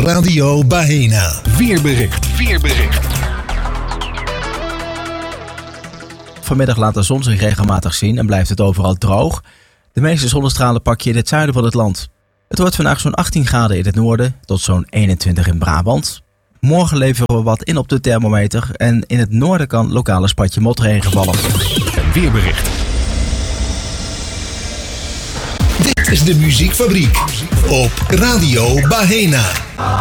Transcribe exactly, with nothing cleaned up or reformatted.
Radio Bahena. Weerbericht. Weerbericht. Vanmiddag laat de zon zich regelmatig zien en blijft het overal droog. De meeste zonnestralen pak je in het zuiden van het land. Het wordt vandaag zo'n achttien graden in het noorden tot zo'n eenentwintig in Brabant. Morgen leveren we wat in op de thermometer en in het noorden kan lokaal een spatje motregen vallen. Een weerbericht. Dit is de Muziekfabriek op Radio Bahena.